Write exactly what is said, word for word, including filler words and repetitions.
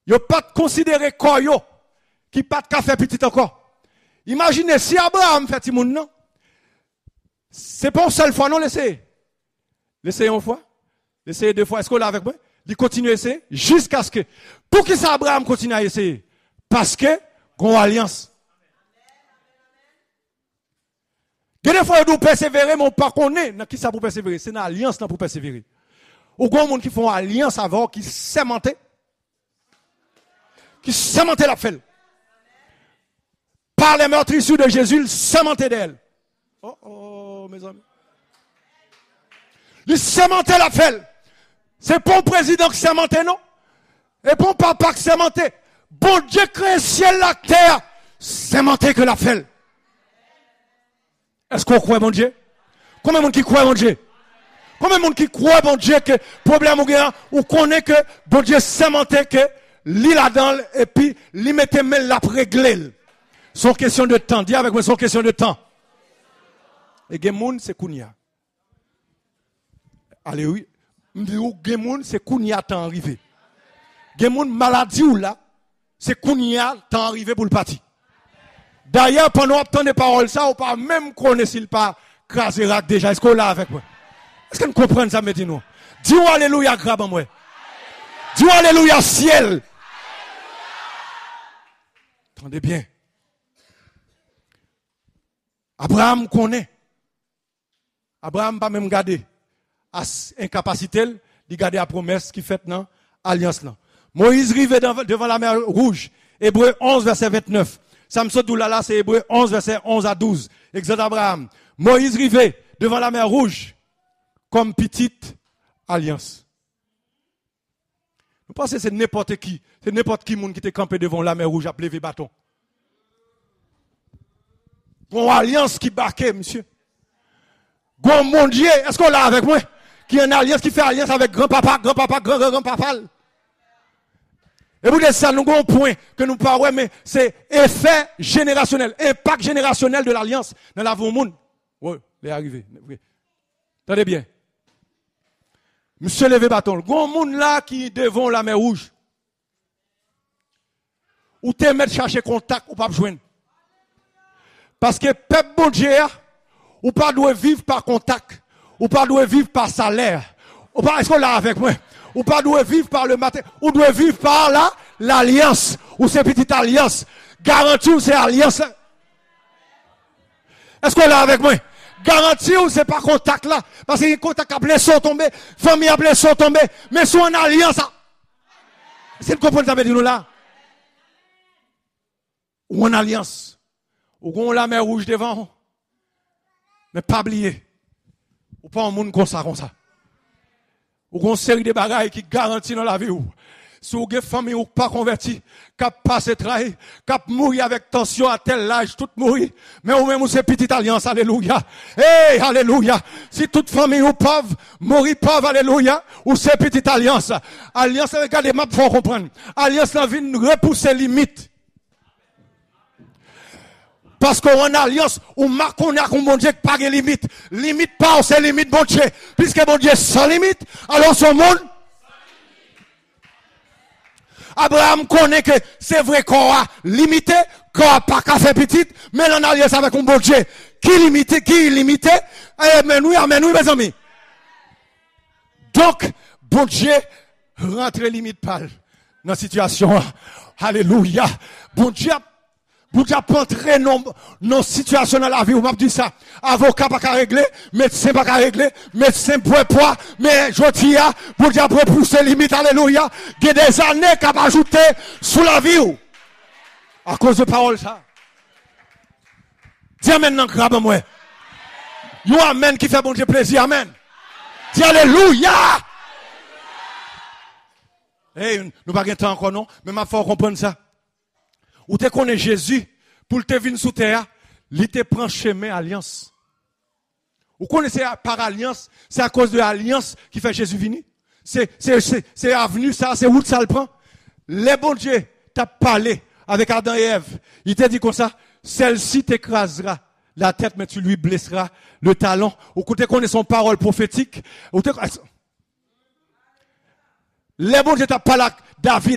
Yo pas considéré quoi yo qui pas de café petit encore. Imaginez si Abraham fait ti moun non. C'est pas une seule fois non laissez. Laissez une fois, laissez deux fois. Est-ce qu'on l'a avec moi? Il continue à essayer jusqu'à ce que pour qui ça Abraham continue à essayer? Parce que qu'on alliance. Des fois nous persévérer mais on pas connaît dans qui ça pour persévérer, c'est dans alliance pour persévérer. Ou grand monde qui font alliance avant qui sémenté qui sémenté la fait. Par les meurtrissures de Jésus, il sémenté d'elle. Oh oh mes amis. Il sémenté la fait. C'est pas le président qui sémenté non. Et pas le papa qui sémenté. Bon Dieu crée le ciel la terre, sémenté que la fait. Est-ce qu'on croit mon Dieu? Combien de monde qui croit mon Dieu? Combien de monde qui croit mon Dieu que problème ou bien ou connaît que bon Dieu sémenté que li là-dedans et puis li mette main la régler. Son question de temps. Dis avec moi son question de temps. Et Gemoun c'est Kounia. Allez oui. M'dou Gemoun c'est Kounia temps arrivé. Gemoun maladie ou là c'est Kounia temps arrivé pour le parti. D'ailleurs pendant qu'on des paroles ça ou pas même connaître s'il pas craser rac déjà. Est-ce qu'on l'a avec moi? Est-ce que nous comprenons ça maintenant? Dis alléluia grave moi. Dis alléluia ciel. Attendez bien. Abraham connaît. Abraham pas même garder incapacité, il garder la promesse qui fait dans alliance là. Moïse rive devant la mer Rouge. Hébreu onze verset vingt-neuf. Samson Doulala c'est Hébreu onze verset onze à douze. Exode Abraham. Moïse rive devant la mer Rouge comme petite alliance. Vous pensez que c'est n'importe qui, c'est n'importe qui monde qui était campé devant la mer Rouge à lever bâton. Bon alliance qui barquait, monsieur. Bon mon Dieu, est-ce qu'on l'a avec moi? Qui est une alliance qui fait alliance avec grand-papa, grand-papa, grand-grand-papa. Et vous dites ça, nous avons un point que nous parlons, mais c'est effet générationnel, impact générationnel de l'alliance dans la vie au monde. Oui, il est arrivé. Attendez bien. Monsieur levé bâton. Il y a un monde là qui devant la mer Rouge. Ou te mettre chercher contact ou pas joindre. Parce que peuple bon Dieu, ou pas doit vivre par contact, ou pas doit vivre par salaire. Ou pas, est-ce qu'on l'a avec moi? Ou pas doit vivre par le matin, ou doit vivre par là, l'alliance, ou ces petites alliances. Garantie ou c'est alliance. Est-ce qu'on l'a avec moi? Garantie ou c'est pas contact là. Parce que contact a blessé tomber, famille a blessé tomber, mais c'est une alliance. C'est une comprenez ça veut dire nous là? Ou une alliance. Ou qu'on la mer rouge devant. Mais pas oublier. Ou pas un monde comme ça, comme ça. Ou qu'on série de bagailles qui garantit dans la vie ou. Si vous avez une famille ou pas converti, cap passe trahi, cap mourir avec tension à tel âge, tout mourir. Mais ou même c'est petite alliance, alléluia. Hey, alléluia. Si toute famille ou pauvre, mourir pauvre, alléluia, ou c'est petite alliance. Alliance, regardez, m'a faut comprendre. Alliance, la vie nous repousser limite. Parce qu'on a une alliance, ou marque on a un bon Dieu qui pas de limite. Limite pas, c'est limite bon Dieu. Puisque bon Dieu sans limite, alors son monde. Abraham connaît que c'est vrai qu'on a limité, qu'on a pas qu'à faire petite, mais l'on a alliance avec un bon Dieu. Qui limité, qui illimité, eh, mais nous, mais nous, mes amis. Donc, bon Dieu, rentre limite pas dans la situation. Alléluia. Bon Dieu, Pour dire pas entrer dans nos situations dans la vie, on m'a dit ça. Avocat pas qu'à régler, médecin pas qu'à régler, médecin pour poids, mais je dis, pour dire pour pousser limite, alléluia, il y a des années qu'à ajouter sous la vie. À cause de parole ça. Dis amen, non, grave moi. You amen qui fait bon Dieu plaisir, amen. Dis alléluia. Hey, nous pas de temps encore non, mais ma faut comprendre ça. Ou te connais Jésus, pour te venir sous terre, il te prend chemin alliance. Ou connaissez par alliance, c'est à cause de l'alliance qui fait Jésus venir. C'est, c'est, c'est, c'est avenue ça, c'est où ça le prend. Les bon Dieu t'a parlé avec Adam et Ève. Il t'a dit comme ça, celle-ci t'écrasera la tête, mais tu lui blesseras le talon. Ou que tu connais son parole prophétique. Ou te... Les bon Dieu t'a parlé David.